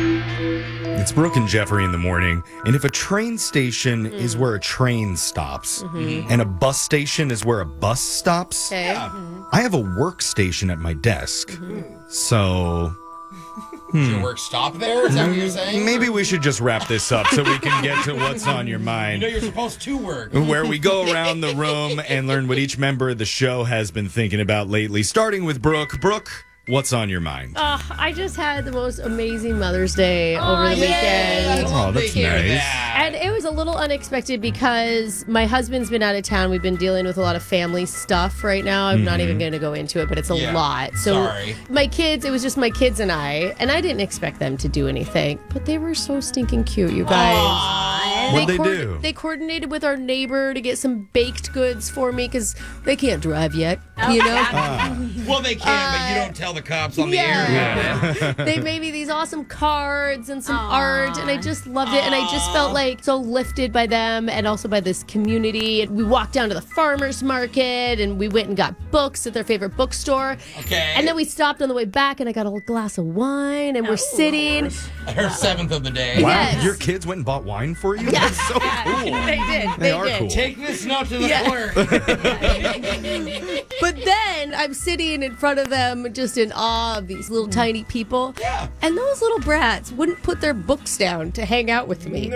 It's Brooke and Jeffrey in the morning, and if a train station is where a train stops, and a bus station is where a bus stops, Okay. I have a workstation at my desk. So Does your work stop there? Is that what you're saying? maybe we should just wrap this up so we can get to what's on your You mind. know you're supposed to work. Where we go around the room and learn what each member of the show has been thinking about lately. Starting with Brooke. Brooke, what's on your mind? I just had the most amazing Mother's Day over the weekend. Oh, that's nice. And it was a little unexpected because my husband's been out of town. We've been dealing with a lot of family stuff right now. I'm not even going to go into it, but it's a lot. So Sorry. my kids, it was just my kids and I didn't expect them to do anything, but they were so stinking cute, you guys. What'd they do? They coordinated with our neighbor to get some baked goods for me because they can't drive yet, you know? Well, they can, but you don't tell the cops on the air. They made me these awesome cards and some art, and I just loved it. And I just felt like so lifted by them and also by this community. And we walked down to the farmer's market and we went and got books at their favorite bookstore. Okay. And then we stopped on the way back and I got a glass of wine and we're sitting. Her seventh of the day. Wow, Yes. your kids went and bought wine for you? That's so cool. They did. They are cool. Take this note to the clerk. But then I'm sitting in front of them just in awe of these little tiny people. Yeah. And those little brats wouldn't put their books down to hang out with me.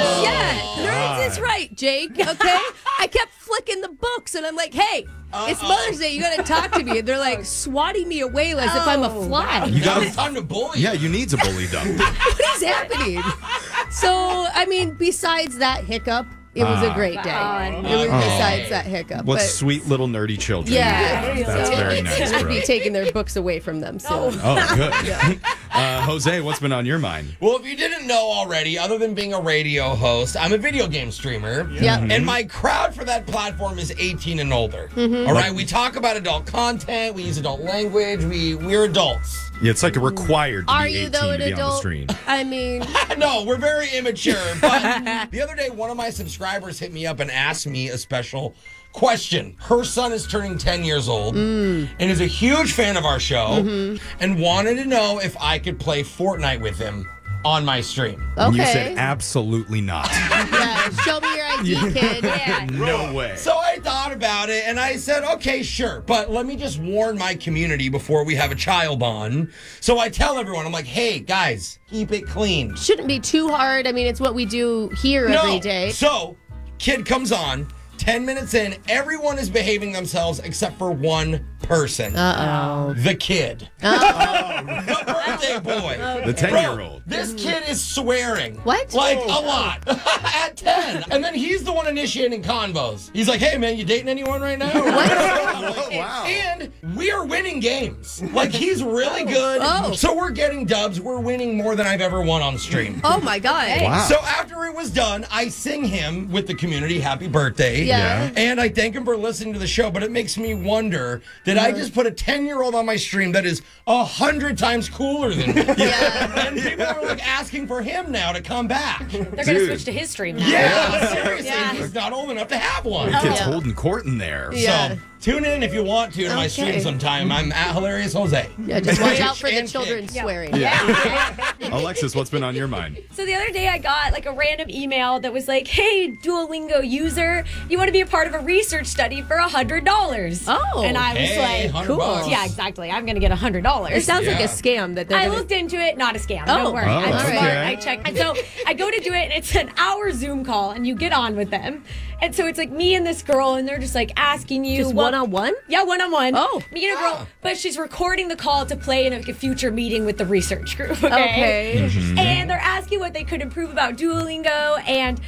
Yeah, that's right, Jake. Okay? I kept flicking the books and I'm like, hey, it's Mother's Day. You got to talk to me. And they're like swatting me away as if I'm a fly. You got It's time to bully. Yeah, you need a bully dump. What is happening? So, I mean, besides that hiccup, it was a great day. It was besides that hiccup. What but sweet little nerdy children. yeah. That's So very nice, I'll be Brooke. taking their books away from them soon. Oh, good. Jose, what's been on your mind? Well, if you didn't know already, other than being a radio host, I'm a video game streamer. Yep. And my crowd for that platform is 18 and older. All right, we talk about adult content, we use adult language, we're adults. Yeah, it's like a required to Are be 18 you though an to be on the adult? screen. I mean, No, we're very immature. But the other day, one of my subscribers hit me up and asked me a special question. Her son is turning 10 years old and is a huge fan of our show and wanted to know if I could play Fortnite with him on my stream. And you okay. said absolutely not. Yeah, show me your ID, kid. Yeah. No way. So I thought about it and I said, okay, sure. But let me just warn my community before we have a child on. So I tell everyone, I'm like, hey, guys, keep it clean. Shouldn't be too hard. I mean, it's what we do here every day. So, kid comes on, 10 minutes in, everyone is behaving themselves except for one person. Uh-oh. The kid. The birthday boy. The 10-year-old. This kid is swearing. What? Like a lot. At 10. And then he's the one initiating convos. He's like, hey, man, you dating anyone right now? Wow. And we are winning games. Like, he's really good. Oh. So we're getting dubs. We're winning more than I've ever won on stream. Oh, my God. Wow. So after it was done, I sing him with the community happy birthday. Yeah. And I thank him for listening to the show, but it makes me wonder, did I just put a 10-year-old on my stream that is 100 times cooler than me? Yeah. And people are like asking for him now to come back. They're going to Dude. switch to his stream now. Yeah, seriously. Yeah. He's not old enough to have one. Kid's yeah. holding court in there. Yeah. So tune in if you want to my stream Okay. sometime. I'm at Hilarious Jose. Yeah, just watch out for the And children kick. swearing. Alexis, what's been on your mind? So the other day I got like a random email that was like, hey, Duolingo user, you want to be a part of a research study for $100. Oh. And I was Hey, like, 100 cool. bucks. yeah, exactly. I'm going to get $100. It sounds like a Yeah. scam that they're I gonna... looked into it, not a scam. Oh. Don't worry. Oh, I'm smart. okay. I checked. And so I go to do it, and it's an hour Zoom call, and you get on with them. And so it's like me and this girl, and they're just like asking you. Just what- one-on-one? Yeah, one-on-one. Oh. Me and a girl. But she's recording the call to play in a future meeting with the research group. Okay. And they're asking what they could improve about Duolingo. And